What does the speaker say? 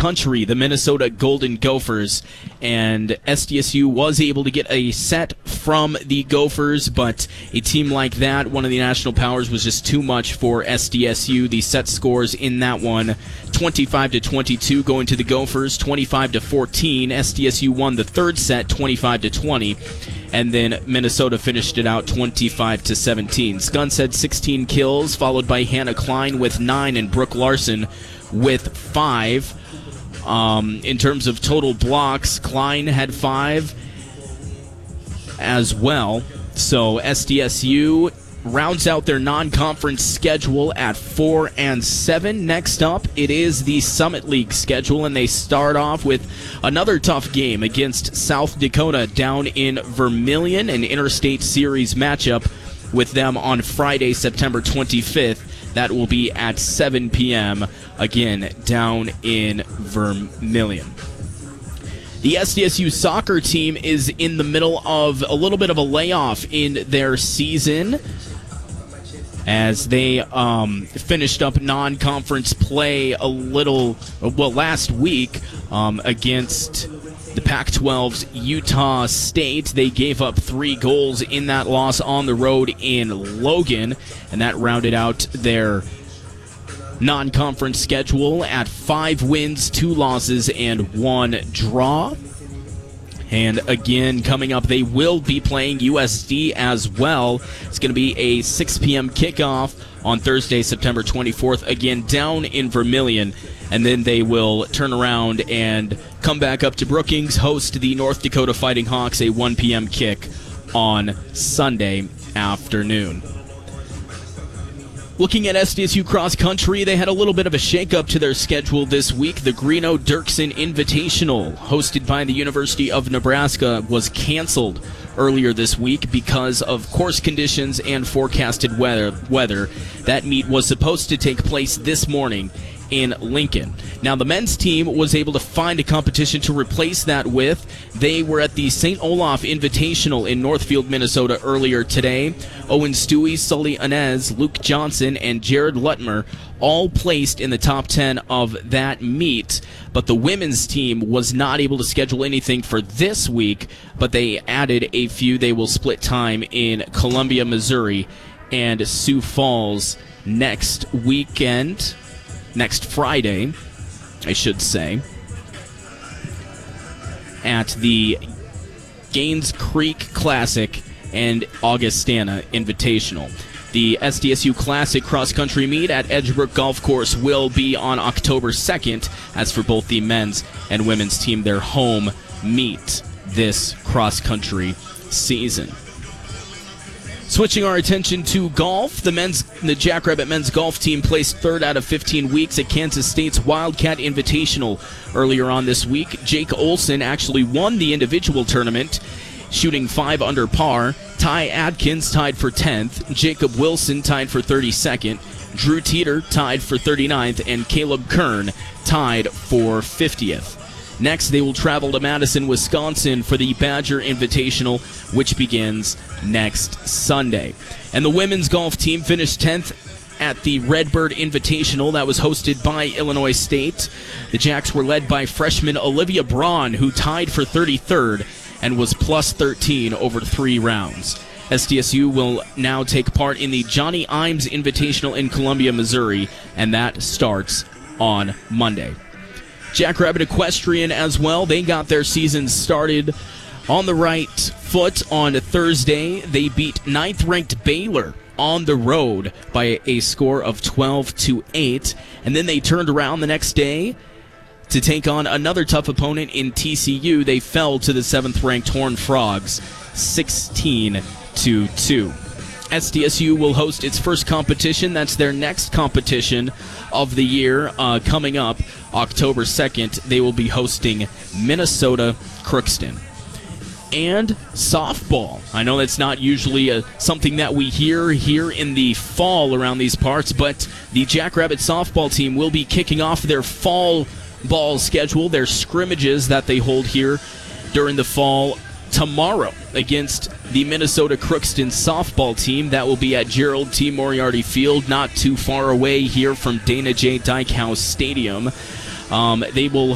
country, the Minnesota Golden Gophers. And SDSU was able to get a set from the Gophers, but a team like that, one of the national powers, was just too much for SDSU. The set scores in that one, 25-22 going to the Gophers, 25-14. SDSU won the third set, 25-20. And then Minnesota finished it out 25-17. Skunts had 16 kills, followed by Hannah Klein with 9 and Brooke Larson with 5. In terms of total blocks, Klein had 5 as well. So SDSU rounds out their non-conference schedule at 4-7. Next up, it is the Summit League schedule, and they start off with another tough game against South Dakota down in Vermilion, an interstate series matchup with them on Friday, September 25th. That will be at 7 p.m., again, down in Vermilion. The SDSU soccer team is in the middle of a little bit of a layoff in their season as they finished up non-conference play last week against the Pac-12's Utah State. They gave up 3 goals in that loss on the road in Logan, and that rounded out their non-conference schedule at 5 wins, 2 losses, and 1 draw. And again, coming up, they will be playing USD as well. It's going to be a 6 p.m. kickoff on Thursday, September 24th, again down in Vermilion. And then they will turn around and come back up to Brookings, host the North Dakota Fighting Hawks, a 1 p.m. kick on Sunday afternoon. Looking at SDSU cross country, they had a little bit of a shakeup to their schedule this week. The Greeno Dirksen Invitational, hosted by the University of Nebraska, was canceled earlier this week because of course conditions and forecasted weather. That meet was supposed to take place this morning in Lincoln. Now, the men's team was able to find a competition to replace that with. They were at the St. Olaf Invitational in Northfield, Minnesota earlier today. Owen Stewie, Sully Inez, Luke Johnson, and Jared Lutmer all placed in the top 10 of that meet. But the women's team was not able to schedule anything for this week, but they added a few. They will split time in Columbia, Missouri, and Sioux Falls next Friday, I should say, at the Gaines Creek Classic and Augustana Invitational. The SDSU Classic cross-country meet at Edgebrook Golf Course will be on October 2nd. As for both the men's and women's team, their home meet this cross-country season. Switching our attention to golf, the Jackrabbit men's golf team placed 3rd out of 15 weeks at Kansas State's Wildcat Invitational earlier on this week. Jake Olson actually won the individual tournament, shooting 5 under par. Ty Adkins tied for 10th. Jacob Wilson tied for 32nd. Drew Teeter tied for 39th. And Caleb Kern tied for 50th. Next, they will travel to Madison, Wisconsin for the Badger Invitational, which begins next Sunday. And the women's golf team finished 10th at the Redbird Invitational that was hosted by Illinois State. The Jacks were led by freshman Olivia Braun, who tied for 33rd and was plus 13 over 3 rounds. SDSU will now take part in the Johnny Imes Invitational in Columbia, Missouri, and that starts on Monday. Jackrabbit Equestrian as well. They got their season started on the right foot on Thursday. They beat 9th-ranked Baylor on the road by a score of 12-8. And then they turned around the next day to take on another tough opponent in TCU. They fell to the 7th-ranked Horned Frogs, 16-2. SDSU will host its first competition. That's their next competition of the year coming up October 2nd. They will be hosting Minnesota Crookston. And softball. I know that's not usually something that we hear here in the fall around these parts, but the Jackrabbit softball team will be kicking off their fall ball schedule, their scrimmages that they hold here during the fall tomorrow against the Minnesota Crookston softball team. That will be at Gerald T. Moriarty Field, not too far away here from Dana J. Dykhouse Stadium. They will